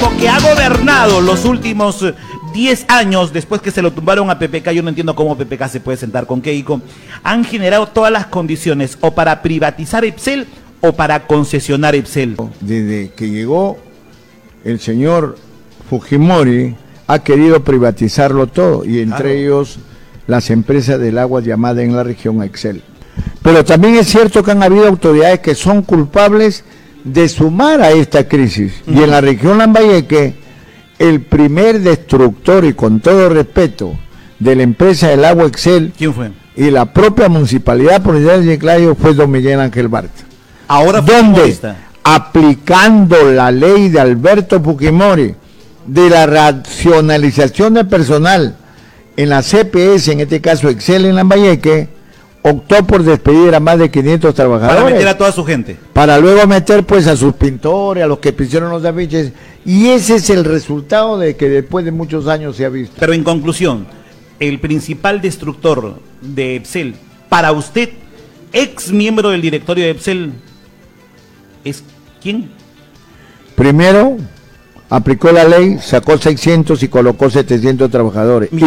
Que ha gobernado los últimos 10 años, después que se lo tumbaron a PPK, yo no entiendo cómo PPK se puede sentar con Keiko, han generado todas las condiciones o para privatizar Epsel o para concesionar Epsel. Desde que llegó el señor Fujimori, ha querido privatizarlo todo, y entre ellos las empresas del agua llamadas en la región Excel. Pero también es cierto que han habido autoridades que son culpables de sumar a esta crisis. Y en la región Lambayeque, el primer destructor, y con todo respeto, de la empresa del agua Excel, ¿quién fue? Y la propia municipalidad provincial de Chiclayo fue don Miguel Ángel Bartra. Ahora donde, aplicando la ley de Alberto Fujimori de la racionalización de personal en la CPS, en este caso Excel en Lambayeque, optó por despedir a más de 500 trabajadores. Para meter a toda su gente. Para luego meter pues a sus pintores, a los que pusieron los afiches. Y ese es el resultado de que después de muchos años se ha visto. Pero en conclusión, el principal destructor de Epsel, para usted, ex miembro del directorio de Epsel, ¿es quién? Primero, aplicó la ley, sacó 600 y colocó 700 trabajadores. Y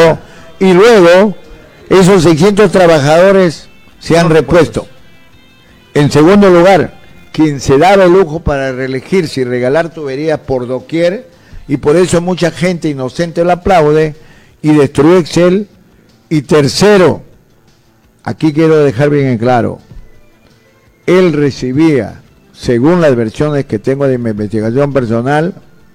luego esos 600 trabajadores se han repuesto. En segundo lugar, quien se daba el lujo para reelegirse y regalar tuberías por doquier, y por eso mucha gente inocente lo aplaude, y destruyó Excel. Y tercero, aquí quiero dejar bien en claro, él recibía, según las versiones que tengo de mi investigación personal,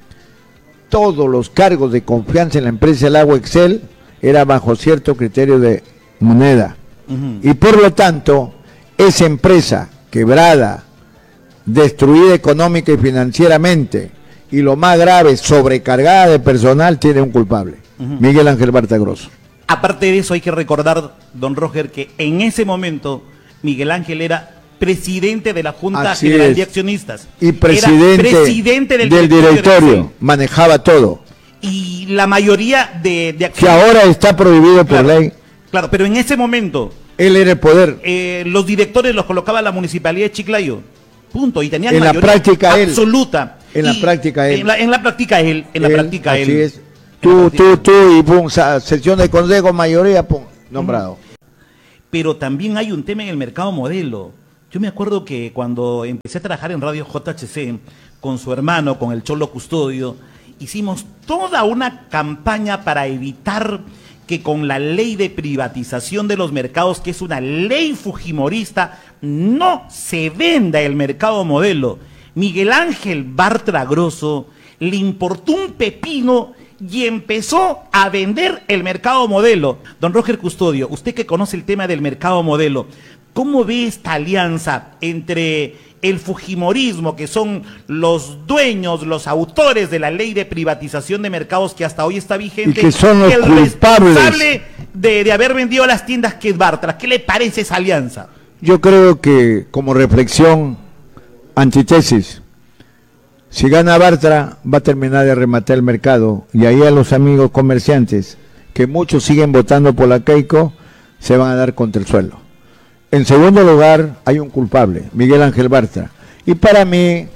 todos los cargos de confianza en la empresa del agua Excel, era bajo cierto criterio de moneda. Y por lo tanto, esa empresa quebrada, destruida económica y financieramente, y lo más grave, sobrecargada de personal, tiene un culpable, Miguel Ángel Bartra Grosso. Aparte de eso, hay que recordar, don Roger, que en ese momento Miguel Ángel era presidente de la Junta General de Accionistas. Y presidente del directorio, manejaba todo. Y la mayoría de accionistas, que ahora está prohibido por ley. Claro, pero en ese momento él era el poder. Los directores los colocaba la municipalidad de Chiclayo. Punto. Y tenían en mayoría la práctica absoluta. En la práctica él. En la práctica él. Así es. Tú, y pum, sesión de consejo, mayoría, pum, nombrado. Pero también hay un tema en el mercado modelo. Yo me acuerdo que cuando empecé a trabajar en Radio JHC, con su hermano, con el Cholo Custodio, hicimos toda una campaña para evitar que con la ley de privatización de los mercados, que es una ley fujimorista, no se venda el mercado modelo. Miguel Ángel Bartra Grosso le importó un pepino y empezó a vender el mercado modelo. Don Roger Custodio, usted que conoce el tema del mercado modelo, ¿cómo ve esta alianza entre el fujimorismo, que son los dueños, los autores de la ley de privatización de mercados que hasta hoy está vigente, y que son los responsable de haber vendido las tiendas, que es Bartra? ¿Qué le parece esa alianza? Yo creo que, como reflexión, antítesis, si gana Bartra, va a terminar de rematar el mercado, y ahí a los amigos comerciantes, que muchos siguen votando por la Keiko, se van a dar contra el suelo. En segundo lugar, hay un culpable, Miguel Ángel Bartra. Y para mí,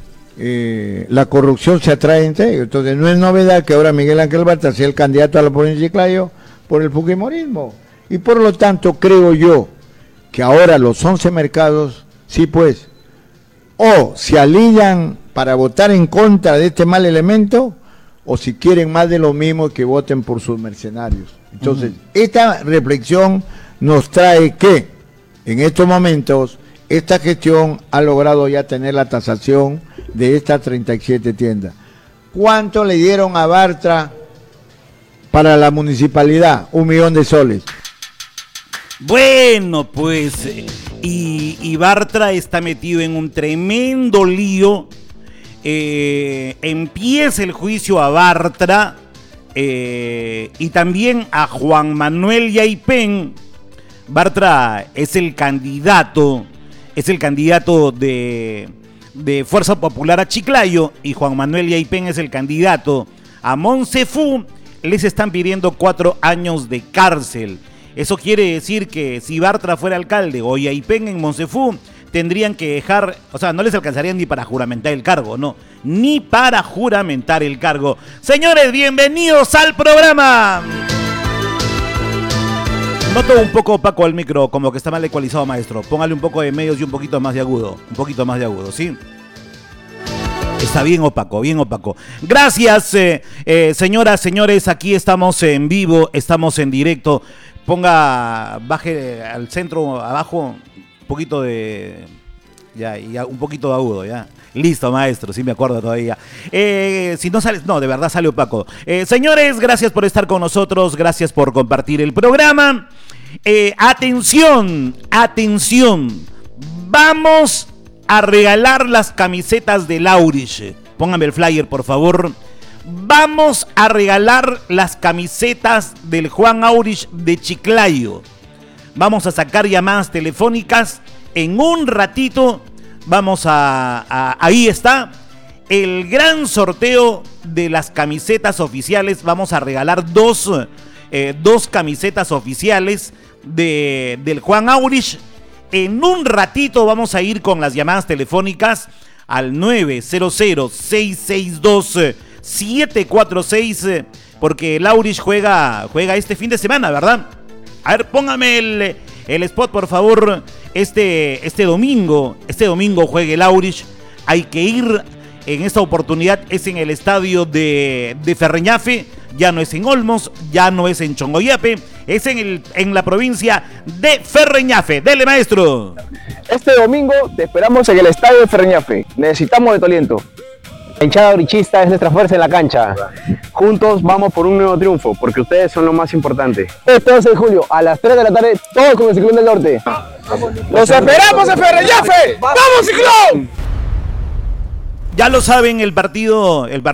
la corrupción se atrae entre ellos. Entonces, no es novedad que ahora Miguel Ángel Bartra sea el candidato a la provincia de Chiclayo por el fujimorismo. Y por lo tanto, creo yo que ahora los 11 mercados, sí pues, o se alinean para votar en contra de este mal elemento, o si quieren más de lo mismo, que voten por sus mercenarios. Entonces, esta reflexión nos trae que en estos momentos esta gestión ha logrado ya tener la tasación de estas 37 tiendas. ¿Cuánto le dieron a Bartra para la municipalidad? 1 millón de soles. Bueno, pues, y Bartra está metido en un tremendo lío. Empieza el juicio a Bartra y también a Juan Manuel Yaipen. Bartra es el candidato de Fuerza Popular a Chiclayo, y Juan Manuel Yaipen es el candidato a Monsefu. Les están pidiendo 4 años de cárcel. Eso quiere decir que si Bartra fuera alcalde o Yaipen en Monsefu, tendrían que dejar, o sea, no les alcanzaría ni para juramentar el cargo, no, ni para juramentar el cargo. Señores, bienvenidos al programa. Noto un poco opaco al micro, como que está mal ecualizado, maestro. Póngale un poco de medios y un poquito más de agudo, ¿sí? Está bien opaco, bien opaco. Gracias, señoras, señores, aquí estamos en vivo, estamos en directo. Baje al centro, abajo, un poquito de... Ya, un poquito de agudo, ya. Listo, maestro, sí me acuerdo todavía. Si no sales, no, de verdad sale opaco. Señores, gracias por estar con nosotros, gracias por compartir el programa. Atención, vamos a regalar las camisetas del Aurich. Pónganme el flyer, por favor. Vamos a regalar las camisetas del Juan Aurich de Chiclayo. Vamos a sacar llamadas telefónicas. En un ratito ahí está el gran sorteo de las camisetas oficiales. Vamos a regalar dos camisetas oficiales del Juan Aurich. En un ratito vamos a ir con las llamadas telefónicas al 900-662-746, porque el Aurich juega este fin de semana, ¿verdad? A ver, póngame el spot, por favor. Este domingo juega el Aurich. Hay que ir, en esta oportunidad es en el estadio de Ferreñafe. Ya no es en Olmos, ya no es en Chongoyape, es en la provincia de Ferreñafe. Dele, maestro. Este domingo te esperamos en el estadio de Ferreñafe. Necesitamos de tu aliento. La hinchada aurichista es nuestra fuerza en la cancha. Juntos vamos por un nuevo triunfo, porque ustedes son lo más importante. Este 12 de julio, a las 3 de la tarde, todos con el Ciclón del Norte. ¡Los esperamos en Ferreñafe! ¡Vamos, Ciclón! Ya lo saben, el partido es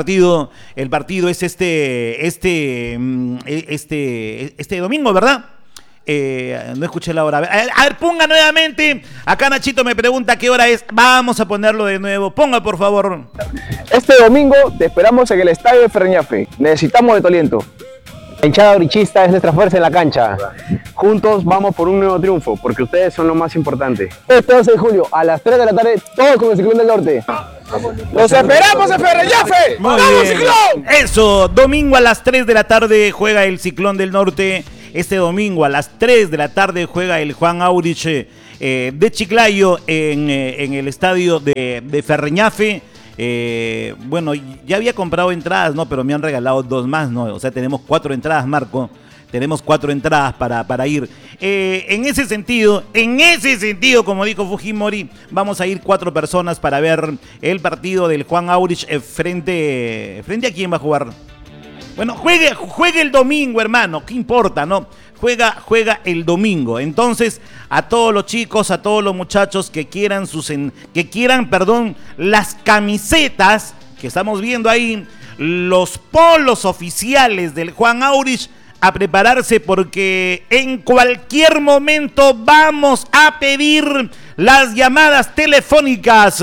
este domingo, ¿verdad? No escuché la hora. A ver, ponga nuevamente. Acá Nachito me pregunta qué hora es. Vamos a ponerlo de nuevo. Ponga, por favor. Este domingo te esperamos en el estadio de Ferreñafe. Necesitamos de tu aliento. La hinchada aurichista es nuestra fuerza en la cancha. Juntos vamos por un nuevo triunfo, porque ustedes son lo más importante. Este 12 de julio, a las 3 de la tarde, todos con el Ciclón del Norte. ¡Los esperamos en Ferreñafe! ¡Vamos, Ciclón! Eso, domingo a las 3 de la tarde juega el Ciclón del Norte. Este domingo a las 3 de la tarde juega el Juan Aurich de Chiclayo en el estadio de Ferreñafe. Bueno, ya había comprado entradas, ¿no? Pero me han regalado 2 más, ¿no? O sea, tenemos 4 entradas, Marco. Tenemos 4 entradas para ir. En ese sentido, como dijo Fujimori, vamos a ir 4 personas para ver el partido del Juan Aurich frente a quién va a jugar. Bueno, juegue el domingo, hermano, ¿qué importa, no? Juega el domingo. Entonces, a todos los chicos, a todos los muchachos que quieran las camisetas que estamos viendo ahí, los polos oficiales del Juan Aurich, a prepararse, porque en cualquier momento vamos a pedir las llamadas telefónicas.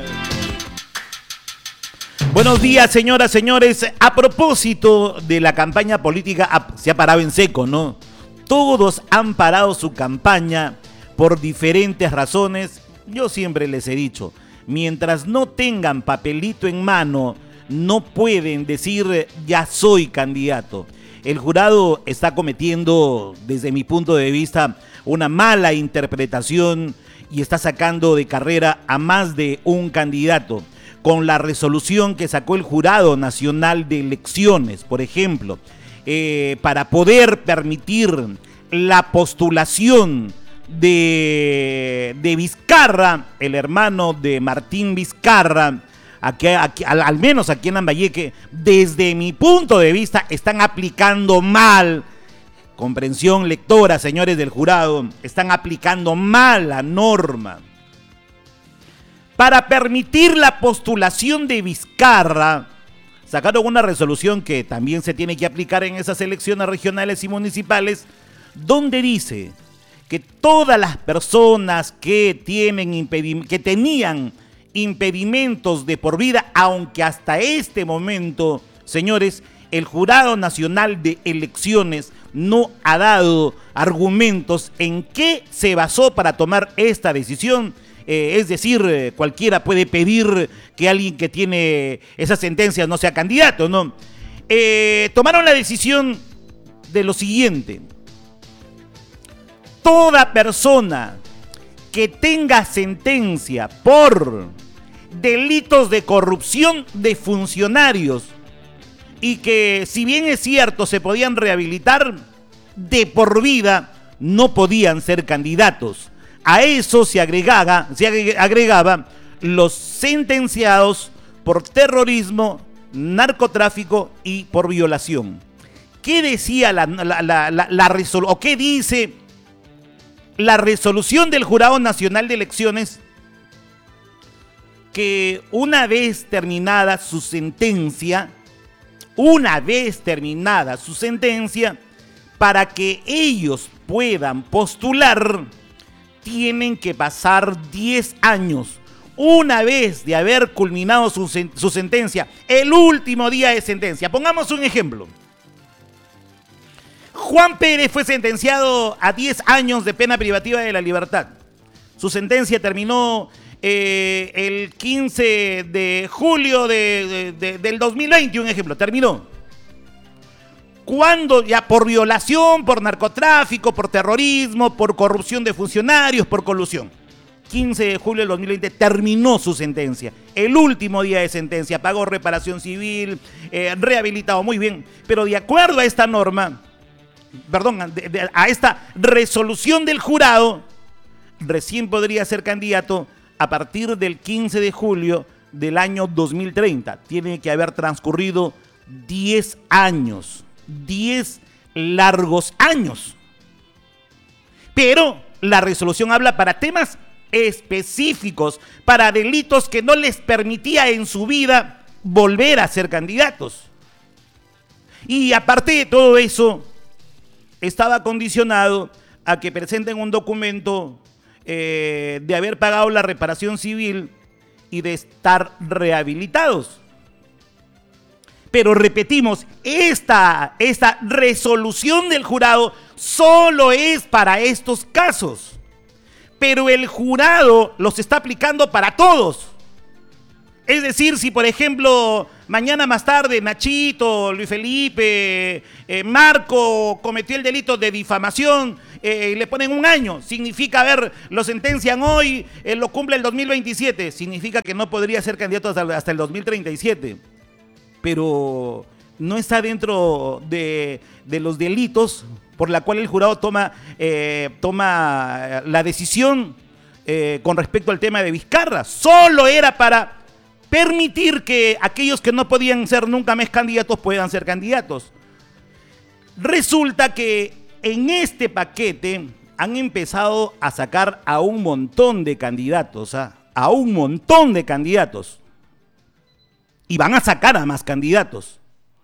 Buenos días, señoras, señores. A propósito de la campaña política, se ha parado en seco, ¿no? Todos han parado su campaña por diferentes razones. Yo siempre les he dicho, mientras no tengan papelito en mano, no pueden decir ya soy candidato. El jurado está cometiendo, desde mi punto de vista, una mala interpretación y está sacando de carrera a más de un candidato. Con la resolución que sacó el Jurado Nacional de Elecciones, por ejemplo, para poder permitir la postulación de Vizcarra, el hermano de Martín Vizcarra, al menos aquí en Lambayeque, desde mi punto de vista, están aplicando mal, comprensión lectora, señores del jurado, están aplicando mal la norma. Para permitir la postulación de Vizcarra, sacaron una resolución que también se tiene que aplicar en esas elecciones regionales y municipales, donde dice que todas las personas que tenían impedimentos de por vida, aunque hasta este momento, señores, el Jurado Nacional de Elecciones no ha dado argumentos en qué se basó para tomar esta decisión, Es decir, cualquiera puede pedir que alguien que tiene esas sentencias no sea candidato, ¿no? Tomaron la decisión de lo siguiente: toda persona que tenga sentencia por delitos de corrupción de funcionarios y que, si bien es cierto, se podían rehabilitar, de por vida no podían ser candidatos. A eso se agregaba los sentenciados por terrorismo, narcotráfico y por violación. ¿Qué decía o qué dice la resolución del Jurado Nacional de Elecciones? Que una vez terminada su sentencia, para que ellos puedan postular, tienen que pasar 10 años. Una vez de haber culminado su sentencia, el último día de sentencia. Pongamos un ejemplo. Juan Pérez fue sentenciado a 10 años de pena privativa de la libertad. Su sentencia terminó el 15 de julio del 2020, un ejemplo, terminó. Cuando ya por violación, por narcotráfico, por terrorismo, por corrupción de funcionarios, por colusión. 15 de julio del 2020 terminó su sentencia. El último día de sentencia, pagó reparación civil, rehabilitado, muy bien. Pero de acuerdo a esta norma, a esta resolución del jurado, recién podría ser candidato a partir del 15 de julio del año 2030. Tiene que haber transcurrido 10 años. 10 largos años. Pero la resolución habla para temas específicos, para delitos que no les permitía en su vida volver a ser candidatos. Y aparte de todo eso, estaba condicionado a que presenten un documento de haber pagado la reparación civil y de estar rehabilitados. Pero repetimos, esta resolución del jurado solo es para estos casos. Pero el jurado los está aplicando para todos. Es decir, si por ejemplo mañana más tarde Nachito, Luis Felipe, Marco cometió el delito de difamación, le ponen 1 año, significa, lo sentencian hoy, lo cumple el 2027, significa que no podría ser candidato hasta el 2037. Pero no está dentro de los delitos por la cual el jurado toma la decisión con respecto al tema de Vizcarra. Solo era para permitir que aquellos que no podían ser nunca más candidatos puedan ser candidatos. Resulta que en este paquete han empezado a sacar a un montón de candidatos, a un montón de candidatos. Y van a sacar a más candidatos.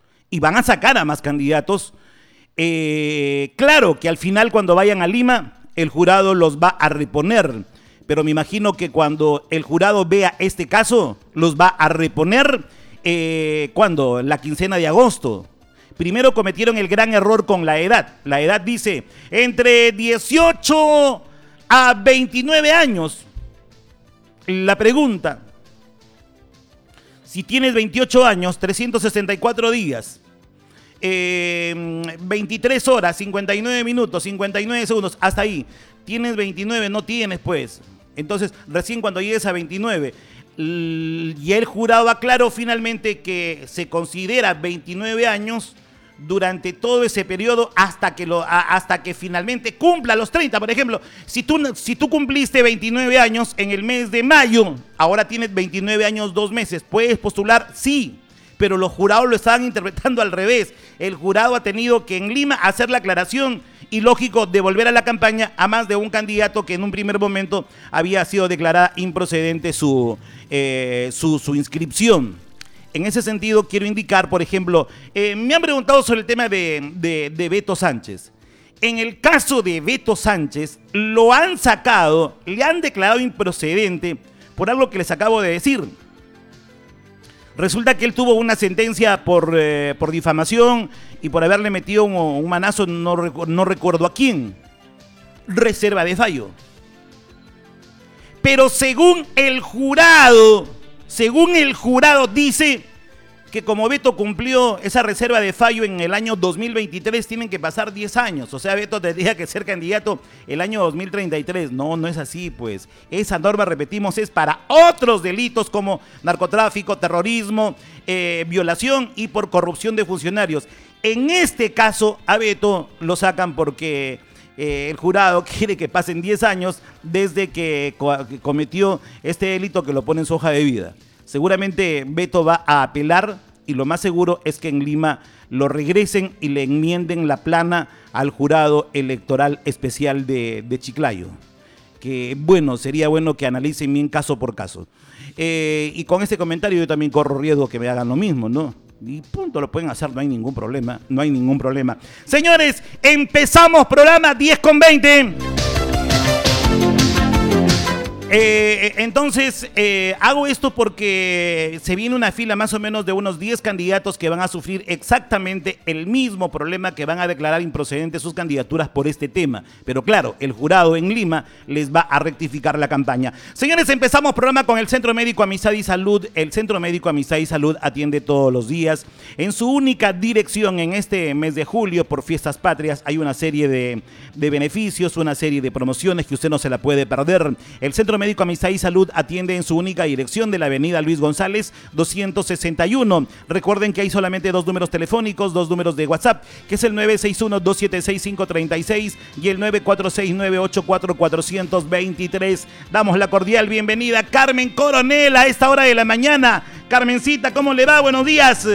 Claro que al final, cuando vayan a Lima, el jurado los va a reponer. Pero me imagino que cuando el jurado vea este caso, los va a reponer, ¿cuándo? La quincena de agosto. Primero cometieron el gran error con la edad. La edad dice, entre 18 a 29 años. La pregunta: si tienes 28 años, 364 días, 23 horas, 59 minutos, 59 segundos, hasta ahí. Tienes 29, no tienes pues. Entonces, recién cuando llegues a 29, y el jurado aclaró finalmente que se considera 29 años durante todo ese periodo hasta que finalmente cumpla los 30. Por ejemplo, si tú cumpliste 29 años en el mes de mayo, ahora tienes 29 años 2 meses, ¿puedes postular? Sí, pero los jurados lo estaban interpretando al revés. El jurado ha tenido que en Lima hacer la aclaración y, lógico, devolver a la campaña a más de un candidato que en un primer momento había sido declarada improcedente su inscripción. En ese sentido, quiero indicar, por ejemplo, me han preguntado sobre el tema de Beto Sánchez. En el caso de Beto Sánchez, lo han sacado, le han declarado improcedente por algo que les acabo de decir. Resulta que él tuvo una sentencia por difamación y por haberle metido un manazo, no recuerdo a quién. Reserva de fallo. Pero según el jurado dice que como Beto cumplió esa reserva de fallo en el año 2023, tienen que pasar 10 años. O sea, Beto tendría que ser candidato el año 2033. No, no es así, pues. Esa norma, repetimos, es para otros delitos como narcotráfico, terrorismo, violación y por corrupción de funcionarios. En este caso, a Beto lo sacan porque el jurado quiere que pasen 10 años desde que cometió este delito que lo pone en su hoja de vida. Seguramente Beto va a apelar y lo más seguro es que en Lima lo regresen y le enmienden la plana al jurado electoral especial de Chiclayo. Que bueno, sería bueno que analicen bien caso por caso. Y con este comentario yo también corro riesgo que me hagan lo mismo, ¿no? Y punto, lo pueden hacer, no hay ningún problema, no hay ningún problema. Señores, empezamos programa 10:20. Entonces, hago esto porque se viene una fila más o menos de unos 10 candidatos que van a sufrir exactamente el mismo problema, que van a declarar improcedentes sus candidaturas por este tema. Pero claro, el jurado en Lima les va a rectificar la campaña. Señores, empezamos programa con el Centro Médico Amistad y Salud. El Centro Médico Amistad y Salud atiende todos los días. En su única dirección en este mes de julio, por Fiestas Patrias, hay una serie de beneficios, una serie de promociones que usted no se la puede perder. El Centro Médico Amistad y Salud atiende en su única dirección de la avenida Luis González 261. Recuerden que hay solamente 2 números telefónicos, 2 números de WhatsApp, que es el 961-276-536 y el 946-984-423. Damos la cordial bienvenida a Carmen Coronel a esta hora de la mañana. Carmencita, ¿cómo le va? Buenos días.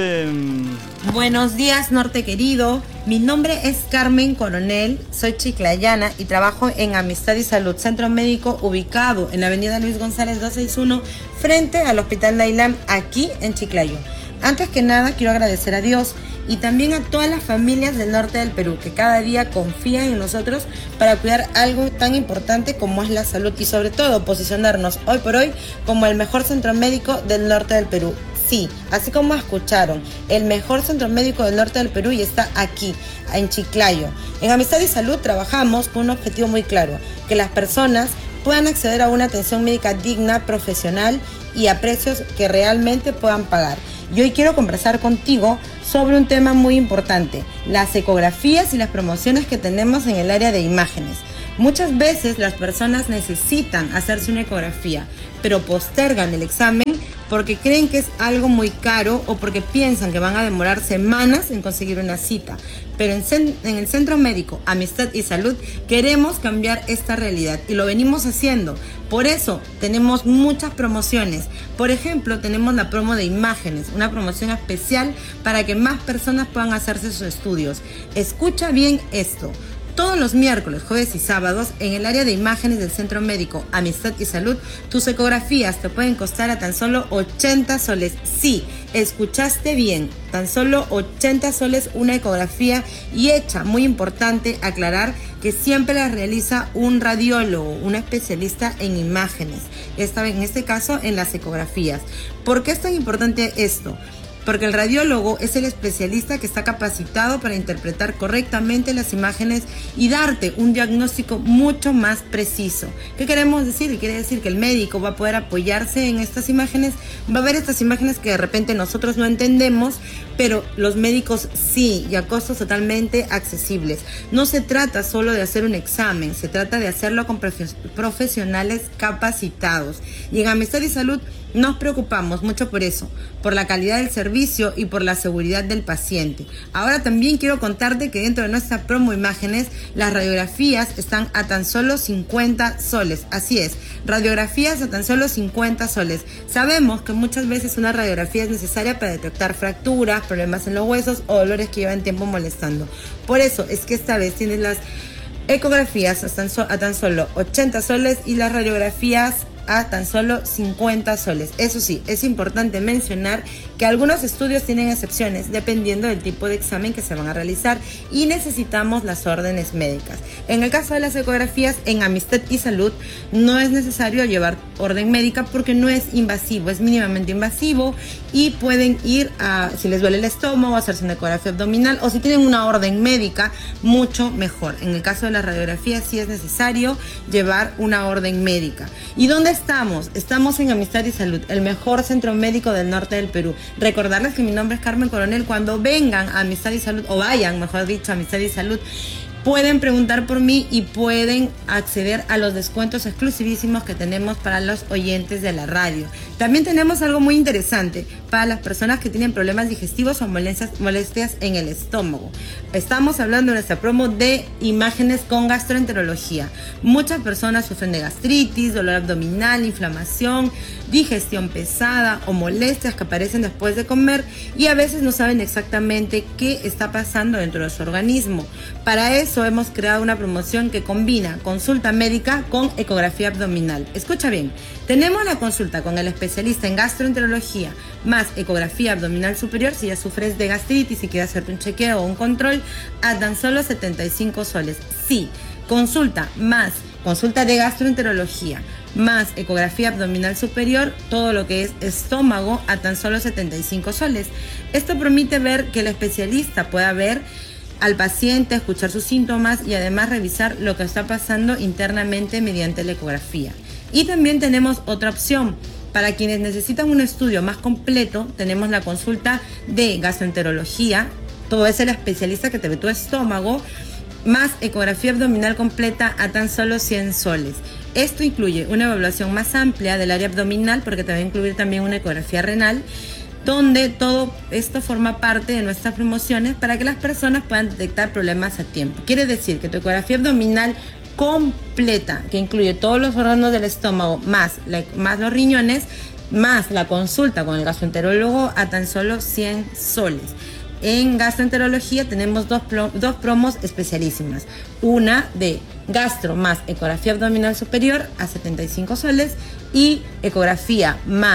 Buenos días, norte querido. Mi nombre es Carmen Coronel, soy chiclayana y trabajo en Amistad y Salud, centro médico ubicado en la avenida Luis González 261, frente al Hospital Dailán, aquí en Chiclayo. Antes que nada, quiero agradecer a Dios y también a todas las familias del norte del Perú que cada día confían en nosotros para cuidar algo tan importante como es la salud y sobre todo posicionarnos hoy por hoy como el mejor centro médico del norte del Perú. Sí, así como escucharon, el mejor centro médico del norte del Perú y está aquí, en Chiclayo. En Amistad y Salud trabajamos con un objetivo muy claro, que las personas puedan acceder a una atención médica digna, profesional y a precios que realmente puedan pagar. Y hoy quiero conversar contigo sobre un tema muy importante, las ecografías y las promociones que tenemos en el área de imágenes. Muchas veces las personas necesitan hacerse una ecografía, pero postergan el examen porque creen que es algo muy caro o porque piensan que van a demorar semanas en conseguir una cita. Pero en el Centro Médico Amistad y Salud queremos cambiar esta realidad y lo venimos haciendo. Por eso tenemos muchas promociones. Por ejemplo, tenemos la promo de imágenes, una promoción especial para que más personas puedan hacerse sus estudios. Escucha bien esto. Todos los miércoles, jueves y sábados, en el área de imágenes del Centro Médico Amistad y Salud, tus ecografías te pueden costar a tan solo 80 soles. Sí, escuchaste bien, tan solo 80 soles una ecografía y hecha, muy importante aclarar que siempre la realiza un radiólogo, un especialista en imágenes, en este caso en las ecografías. ¿Por qué es tan importante esto? Porque el radiólogo es el especialista que está capacitado para interpretar correctamente las imágenes y darte un diagnóstico mucho más preciso. ¿Qué queremos decir? Quiere decir que el médico va a poder apoyarse en estas imágenes, va a ver estas imágenes que de repente nosotros no entendemos, pero los médicos sí, y a costos totalmente accesibles. No se trata solo de hacer un examen, se trata de hacerlo con profesionales capacitados. Y en Amistad y Salud nos preocupamos mucho por eso, por la calidad del servicio y por la seguridad del paciente. Ahora también quiero contarte que dentro de nuestra promo imágenes, las radiografías están a tan solo 50 soles. Así es, radiografías a tan solo 50 soles. Sabemos que muchas veces una radiografía es necesaria para detectar fracturas, problemas en los huesos o dolores que llevan tiempo molestando. Por eso es que esta vez tienes las ecografías a tan solo 80 soles y las radiografías a tan solo 50 soles. Eso sí, es importante mencionar que algunos estudios tienen excepciones dependiendo del tipo de examen que se van a realizar y necesitamos las órdenes médicas. En el caso de las ecografías, en Amistad y Salud no es necesario llevar orden médica porque no es invasivo, es mínimamente invasivo y pueden ir a, si les duele el estómago, hacerse una ecografía abdominal o si tienen una orden médica, mucho mejor. En el caso de las radiografías sí es necesario llevar una orden médica. ¿Y dónde estamos? Estamos en Amistad y Salud, el mejor centro médico del norte del Perú. Recordarles que mi nombre es Carmen Coronel. Cuando vengan a Amistad y Salud, o vayan, mejor dicho, a Amistad y Salud, pueden preguntar por mí y pueden acceder a los descuentos exclusivísimos que tenemos para los oyentes de la radio. También tenemos algo muy interesante para las personas que tienen problemas digestivos o molestias en el estómago. Estamos hablando de nuestra promo de imágenes con gastroenterología. Muchas personas sufren de gastritis, dolor abdominal, inflamación, digestión pesada o molestias que aparecen después de comer y a veces no saben exactamente qué está pasando dentro de su organismo. Para eso hemos creado una promoción que combina consulta médica con ecografía abdominal. Escucha bien, tenemos la consulta con el especialista en gastroenterología más ecografía abdominal superior si ya sufres de gastritis y quieres hacerte un chequeo o un control a tan solo 75 soles. Sí, consulta de gastroenterología más ecografía abdominal superior, todo lo que es estómago a tan solo 75 soles. Esto permite ver que el especialista pueda ver al paciente, escuchar sus síntomas y además revisar lo que está pasando internamente mediante la ecografía. Y también tenemos otra opción. Para quienes necesitan un estudio más completo, tenemos la consulta de gastroenterología. Todo es el especialista que te ve tu estómago, más ecografía abdominal completa a tan solo 100 soles. Esto incluye una evaluación más amplia del área abdominal, porque te va a incluir también una ecografía renal, donde todo esto forma parte de nuestras promociones para que las personas puedan detectar problemas a tiempo. Quiere decir que tu ecografía abdominal completa, que incluye todos los órganos del estómago, más los riñones, más la consulta con el gastroenterólogo a tan solo 100 soles. En gastroenterología tenemos dos promos especialísimas. Una de gastro más ecografía abdominal superior a 75 soles y ecografía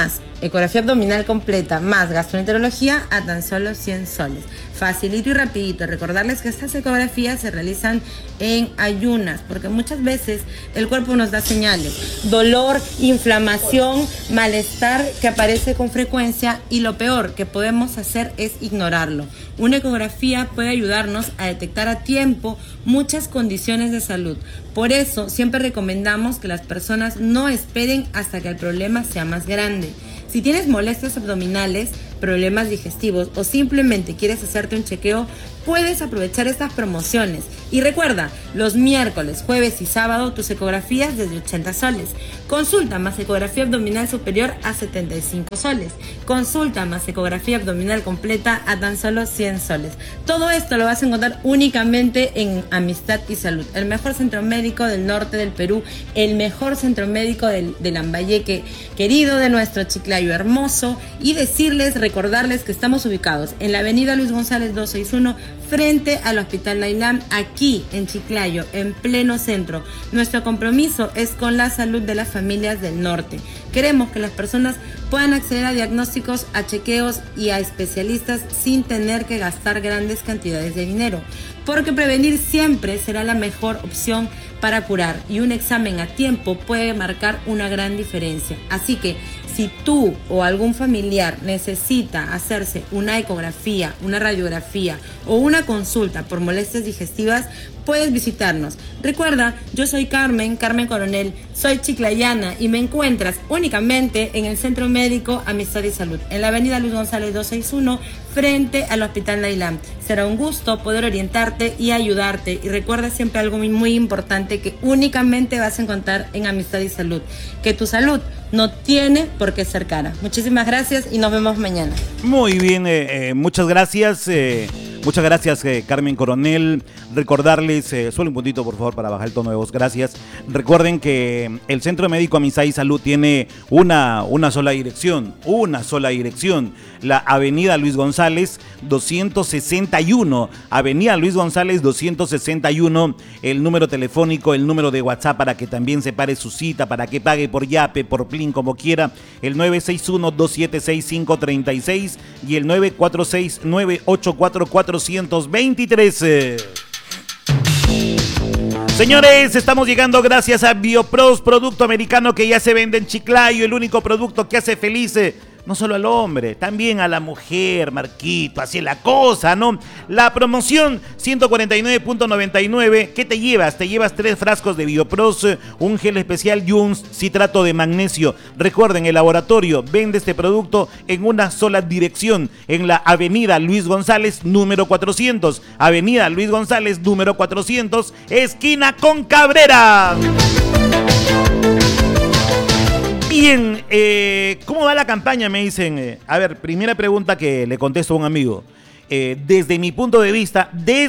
abdominal completa más gastroenterología a tan solo 100 soles. Facilito y rapidito. Recordarles que estas ecografías se realizan en ayunas, porque muchas veces el cuerpo nos da señales. Dolor, inflamación, malestar que aparece con frecuencia y lo peor que podemos hacer es ignorarlo. Una ecografía puede ayudarnos a detectar a tiempo muchas condiciones de salud. Por eso siempre recomendamos que las personas no esperen hasta que el problema sea más grande. Si tienes molestias abdominales, problemas digestivos o simplemente quieres hacerte un chequeo, puedes aprovechar estas promociones. Y recuerda, los miércoles, jueves y sábado tus ecografías desde 80 soles. Consulta más ecografía abdominal superior a 75 soles. Consulta más ecografía abdominal completa a tan solo 100 soles. Todo esto lo vas a encontrar únicamente en Amistad y Salud, el mejor centro médico del norte del Perú, el mejor centro médico del Lambayeque querido, de nuestro Chiclayo hermoso, y recordarles que estamos ubicados en la avenida Luis González 261, frente al Hospital Nailam, aquí en Chiclayo, en pleno centro. Nuestro compromiso es con la salud de las familias del norte. Queremos que las personas puedan acceder a diagnósticos, a chequeos y a especialistas sin tener que gastar grandes cantidades de dinero, porque prevenir siempre será la mejor opción para curar, y un examen a tiempo puede marcar una gran diferencia. Así que si tú o algún familiar necesita hacerse una ecografía, una radiografía o una consulta por molestias digestivas, puedes visitarnos. Recuerda, yo soy Carmen Coronel, soy chiclayana y me encuentras únicamente en el Centro Médico Amistad y Salud, en la avenida Luis González 261, frente al Hospital Nailam. Será un gusto poder orientarte y ayudarte. Y recuerda siempre algo muy importante que únicamente vas a encontrar en Amistad y Salud, que tu salud no tiene por qué ser cara. Muchísimas gracias y nos vemos mañana. Muy bien, muchas gracias. Muchas gracias, Carmen Coronel. Recordarles, solo un puntito por favor para bajar el tono de voz, gracias. Recuerden que el Centro Médico Amistad y Salud tiene una sola dirección, la avenida Luis González 261, avenida Luis González 261, el número telefónico, el número de WhatsApp para que también separe su cita, para que pague por Yape, por Plin, como quiera, el 961-276-536 y el 946-984-423. Señores, estamos llegando gracias a Biopros, producto americano que ya se vende en Chiclayo, el único producto que hace feliz No solo al hombre, también a la mujer, Marquito, así es la cosa, ¿no? La promoción 149.99, ¿qué te llevas? Te llevas 3 frascos de Biopros, un gel especial y un citrato de magnesio. Recuerden, el laboratorio vende este producto en una sola dirección, en la avenida Luis González, número 400. Avenida Luis González, número 400, esquina con Cabrera. Bien, ¿cómo va la campaña? Me dicen. A ver, primera pregunta que le contesto a un amigo. Desde mi punto de vista,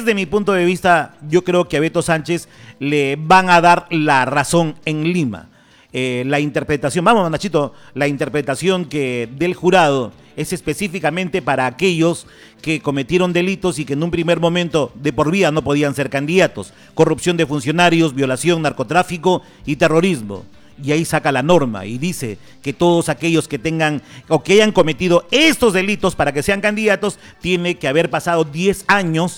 yo creo que a Beto Sánchez le van a dar la razón en Lima. La interpretación, vamos Nachito, la interpretación del jurado es específicamente para aquellos que cometieron delitos y que en un primer momento de por vida no podían ser candidatos. Corrupción de funcionarios, violación, narcotráfico y terrorismo. Y ahí saca la norma y dice que todos aquellos que tengan o que hayan cometido estos delitos para que sean candidatos, tiene que haber pasado 10 años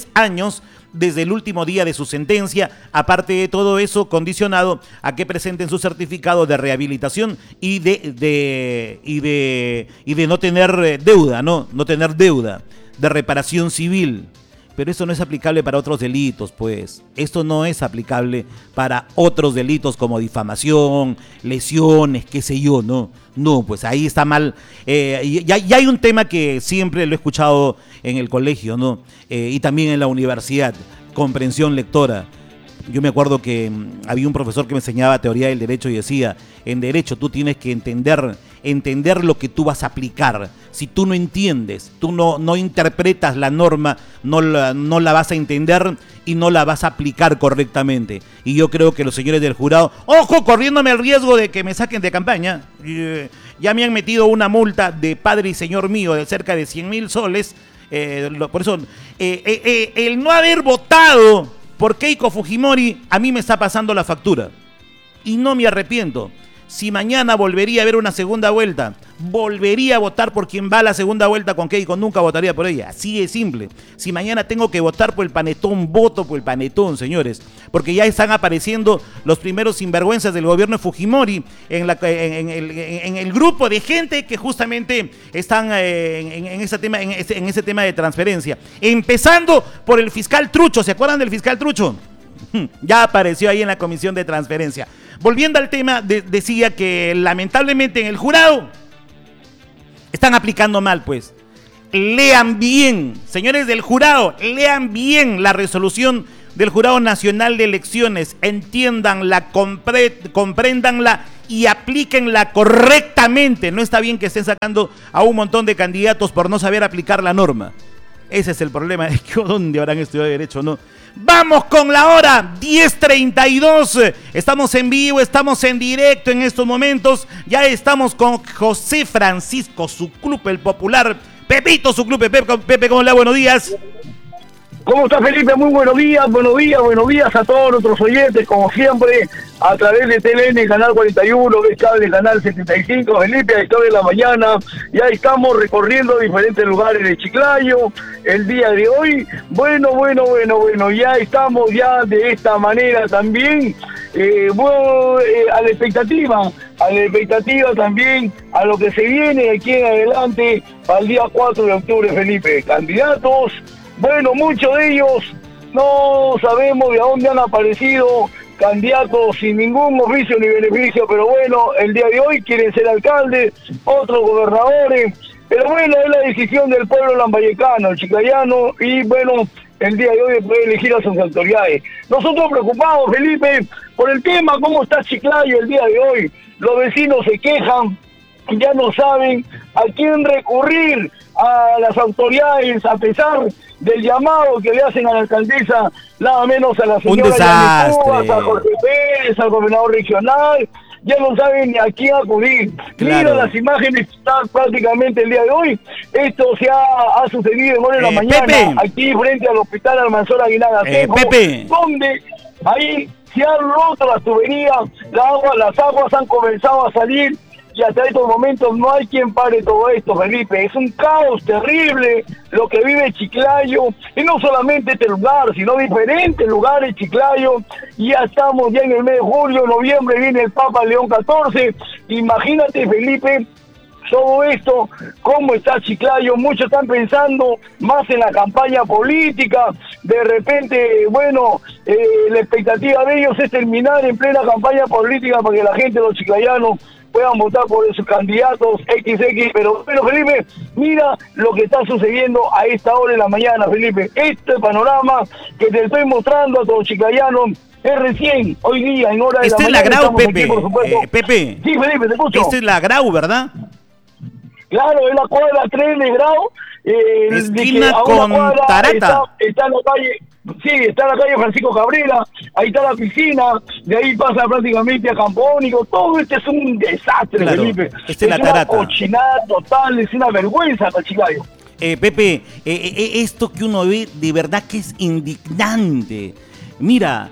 desde el último día de su sentencia, aparte de todo eso condicionado a que presenten su certificado de rehabilitación y de no tener deuda, no tener deuda, de reparación civil. Pero eso no es aplicable para otros delitos, pues. Esto no es aplicable para otros delitos como difamación, lesiones, qué sé yo, ¿no? No, pues ahí está mal. Ya hay un tema que siempre lo he escuchado en el colegio, ¿no? Y también en la universidad, comprensión lectora. Yo me acuerdo que había un profesor que me enseñaba teoría del derecho y decía, en derecho tú tienes que entender lo que tú vas a aplicar. Si tú no entiendes, tú no interpretas la norma, no la vas a entender y no la vas a aplicar correctamente. Y yo creo que los señores del jurado, ojo, corriéndome el riesgo de que me saquen de campaña, ya me han metido una multa de padre y señor mío de cerca de 100.000 soles, por eso el no haber votado por Keiko Fujimori a mí me está pasando la factura y no me arrepiento. Si mañana volvería a haber una segunda vuelta, volvería a votar por quien va a la segunda vuelta con Keiko, nunca votaría por ella, así de simple. Si mañana tengo que votar por el panetón, voto por el panetón, señores, porque ya están apareciendo los primeros sinvergüenzas del gobierno de Fujimori en el grupo de gente que justamente están en ese tema de transferencia. Empezando por el fiscal Trucho, ¿se acuerdan del fiscal Trucho? Ya apareció ahí en la comisión de transferencia. Volviendo al tema, decía que lamentablemente en el jurado están aplicando mal, pues. Lean bien, señores del jurado, lean bien la resolución del Jurado Nacional de Elecciones, entiéndanla, compréndanla y aplíquenla correctamente. No está bien que estén sacando a un montón de candidatos por no saber aplicar la norma. Ese es el problema, es que ¿dónde habrán estudiado derecho o no? Vamos con la hora, 10:32. Estamos en vivo, estamos en directo en estos momentos. Ya estamos con José Francisco, su club, el popular. Pepito, su club. Pepe, ¿cómo le va? Buenos días. ¿Cómo está, Felipe? Muy buenos días a todos nuestros oyentes, como siempre, a través de TLN, Canal 41, Cable, Canal 75, Felipe, a esta hora de la mañana. Ya estamos recorriendo diferentes lugares de Chiclayo el día de hoy. Bueno, ya estamos ya de esta manera también, a la expectativa también, a lo que se viene aquí en adelante, al día 4 de octubre, Felipe. Candidatos, bueno, muchos de ellos no sabemos de dónde han aparecido, candidatos sin ningún oficio ni beneficio, pero bueno, el día de hoy quieren ser alcaldes, otros gobernadores, pero bueno, es la decisión del pueblo lambayecano, el chiclayano, y bueno, el día de hoy puede elegir a sus autoridades. Nosotros preocupados, Felipe, por el tema, cómo está Chiclayo el día de hoy. Los vecinos se quejan, ya no saben a quién recurrir, a las autoridades, a pesar del llamado que le hacen a la alcaldesa, nada menos a la señora Yanni Cubas, a Jorge Pérez, al gobernador regional, ya no saben ni a quién acudir. Claro. Mira las imágenes que están prácticamente el día de hoy. Esto se ha sucedido en hora de la mañana, Pepe, aquí frente al hospital Almanzor Aguinaga Seco, donde ahí se han roto las tuberías, las aguas han comenzado a salir, y hasta estos momentos no hay quien pare todo esto, Felipe. Es un caos terrible lo que vive Chiclayo, y no solamente este lugar, sino diferentes lugares de Chiclayo. Ya estamos ya en el mes de julio, noviembre viene el Papa León XIV. Imagínate, Felipe, todo esto, cómo está Chiclayo. Muchos están pensando más en la campaña política, de repente, bueno, la expectativa de ellos es terminar en plena campaña política para que la gente, los chiclayanos, puedan votar por sus candidatos XX, pero Felipe, mira lo que está sucediendo a esta hora de la mañana, Felipe. Este panorama que te estoy mostrando a todos los chiclayanos es recién, hoy día, en hora de la mañana. Esta es la Grau, Pepe. Aquí, Pepe. Sí, Felipe, te escucho. Esta es la Grau, ¿verdad? Claro, es la cuadra 3 de Grau. Esquina con Tarata. Está en la calle... Sí, está en la calle Francisco Cabrera, ahí está la piscina, de ahí pasa prácticamente a Campónico. Todo esto es un desastre, claro, Felipe. Es la una Tarata. Cochinada total, es una vergüenza para Chiclayo. Pepe, esto que uno ve de verdad que es indignante. Mira,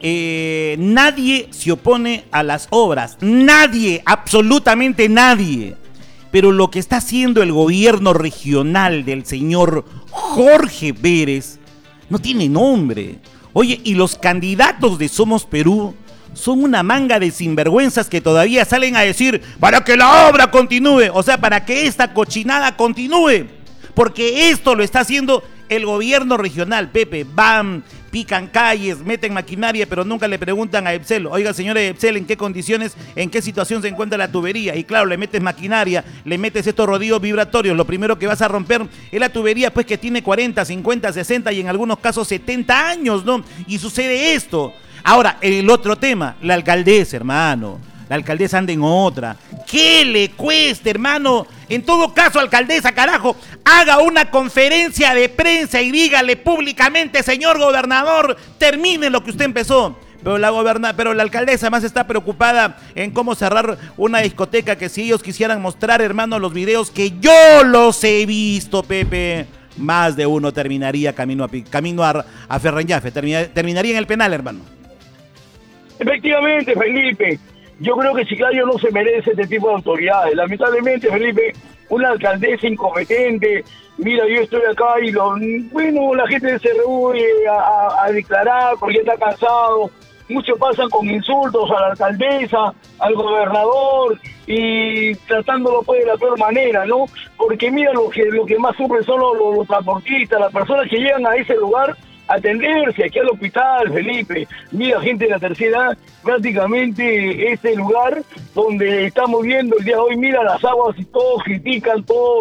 nadie se opone a las obras, nadie, absolutamente nadie. Pero lo que está haciendo el gobierno regional del señor Jorge Pérez no tiene nombre. Oye, y los candidatos de Somos Perú son una manga de sinvergüenzas que todavía salen a decir para que la obra continúe, o sea, para que esta cochinada continúe, porque esto lo está haciendo el gobierno regional. Pepe, van, pican calles, meten maquinaria, pero nunca le preguntan a Epsel, oiga señora Epsel, ¿en qué condiciones, en qué situación se encuentra la tubería? Y claro, le metes maquinaria, le metes estos rodillos vibratorios, lo primero que vas a romper es la tubería, pues que tiene 40, 50, 60 y en algunos casos 70 años, ¿no? Y sucede esto. Ahora, el otro tema, la alcaldesa, hermano. La alcaldesa anda en otra. ¿Qué le cuesta, hermano? En todo caso, alcaldesa, carajo, haga una conferencia de prensa y dígale públicamente, señor gobernador, termine lo que usted empezó. Pero la alcaldesa más está preocupada en cómo cerrar una discoteca, que si ellos quisieran mostrar, hermano, los videos que yo los he visto, Pepe, más de uno terminaría camino a Ferreñafe, terminaría en el penal, hermano. Efectivamente, Felipe. Yo creo que Chiclayo no se merece este tipo de autoridades. Lamentablemente, Felipe, una alcaldesa incompetente. Mira, yo estoy acá y la gente se reúne a declarar porque está cansado. Muchos pasan con insultos a la alcaldesa, al gobernador y tratándolo pues de la peor manera, ¿no? Porque mira, lo que más sufren son los transportistas, las personas que llegan a ese lugar atenderse aquí al hospital, Felipe. Mira, gente de la tercera edad, prácticamente este lugar donde estamos viendo el día de hoy, mira las aguas y todos critican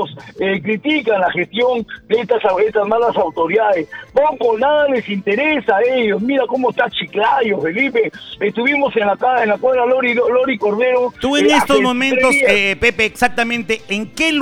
la gestión de estas malas autoridades. Poco nada les interesa a ellos. Mira cómo está Chiclayo, Felipe. Estuvimos en la cuadra Lori Cordero. Tú en estos momentos, Pepe, exactamente, ¿en qué